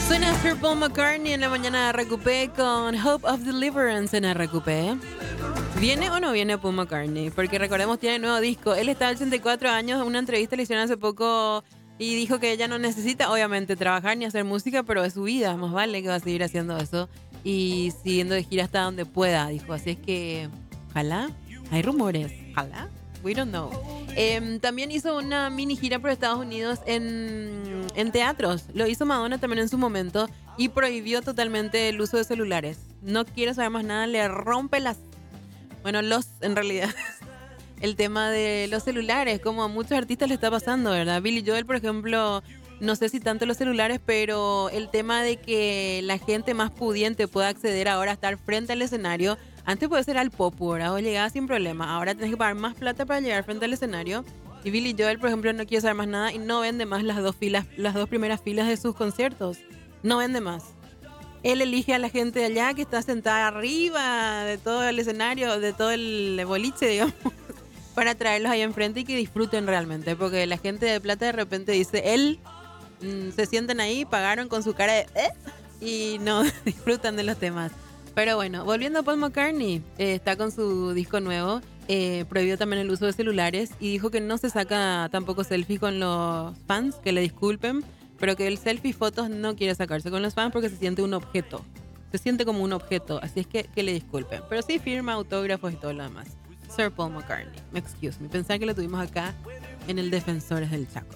Suena Sir Paul McCartney en la mañana de RQP con Hope of Deliverance en RQP. ¿Viene o no viene Paul McCartney? Porque recordemos, tiene nuevo disco. Él está a 84 años. Una entrevista le hicieron hace poco y dijo que ella no necesita, obviamente, trabajar ni hacer música, pero es su vida. Más vale que va a seguir haciendo eso y siguiendo de gira hasta donde pueda, dijo. Así es que, ojalá. Hay rumores. Ojalá. We don't know. También hizo una mini gira por Estados Unidos en teatros. Lo hizo Madonna también en su momento y prohibió totalmente el uso de celulares. No quiere saber más nada, le rompe las... Bueno, en realidad, el tema de los celulares, como a muchos artistas le está pasando, ¿verdad? Billy Joel, por ejemplo, no sé si tanto los celulares, pero el tema de que la gente más pudiente pueda acceder ahora a estar frente al escenario. Antes puede ser al pop, ¿verdad? O llegaba sin problema. Ahora tenés que pagar más plata para llegar frente al escenario. Y Billy Joel, por ejemplo, no quiere saber más nada y no vende más las dos primeras filas de sus conciertos. No vende más. Él elige a la gente de allá que está sentada arriba de todo el escenario, de todo el boliche, digamos, para traerlos ahí enfrente y que disfruten realmente. Porque la gente de plata de repente dice, se sienten ahí, pagaron con su cara de y no disfrutan de los temas. Pero bueno, volviendo a Paul McCartney, está con su disco nuevo, prohibió también el uso de celulares y dijo que no se saca tampoco selfie con los fans, que le disculpen, pero que el selfie fotos no quiere sacarse con los fans porque se siente un objeto, se siente como un objeto, así es que le disculpen. Pero sí firma autógrafos y todo lo demás. Sir Paul McCartney, excuse me, pensar que lo tuvimos acá en el Defensores del Chaco.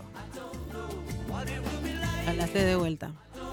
Ojalá se dé vuelta.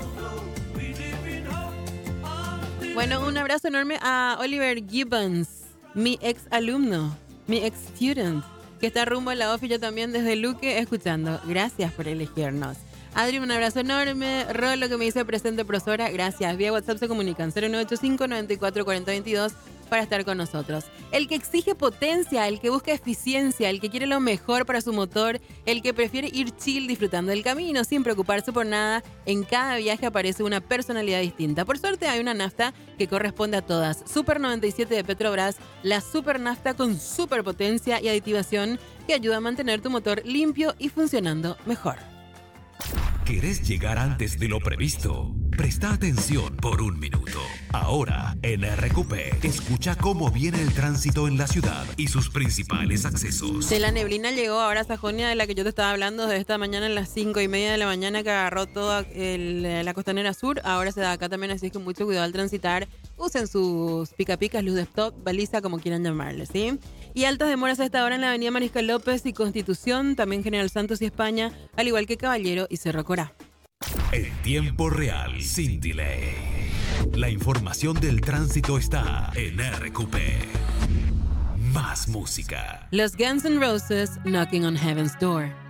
Bueno, un abrazo enorme a Oliver Gibbons, mi ex alumno, mi ex student, que está rumbo a la ofi, yo también desde Luque escuchando. Gracias por elegirnos. Adri, un abrazo enorme. Rolo, que me dice presente profesora, gracias. Vía WhatsApp se comunican 0985 94 40 22 para estar con nosotros. El que exige potencia, el que busca eficiencia, el que quiere lo mejor para su motor, el que prefiere ir chill disfrutando del camino sin preocuparse por nada, en cada viaje aparece una personalidad distinta. Por suerte hay una nafta que corresponde a todas. Super 97 de Petrobras, la super nafta con super potencia y aditivación que ayuda a mantener tu motor limpio y funcionando mejor. ¿Querés llegar antes de lo previsto? Presta atención por un minuto. Ahora, en RQP, escucha cómo viene el tránsito en la ciudad y sus principales accesos. De la neblina llegó ahora Sajonia, de la que yo te estaba hablando de esta mañana a las 5:30 de la mañana, que agarró toda la costanera sur. Ahora se da acá también, así que mucho cuidado al transitar. Usen sus pica-picas, luz de stop, baliza, como quieran llamarle, ¿sí? Y altas demoras a esta hora en la avenida Mariscal López y Constitución, también General Santos y España, al igual que Caballero y Cerro Corá. En tiempo real, sin delay. La información del tránsito está en RQP. Más música. Los Guns N' Roses, Knocking on Heaven's Door.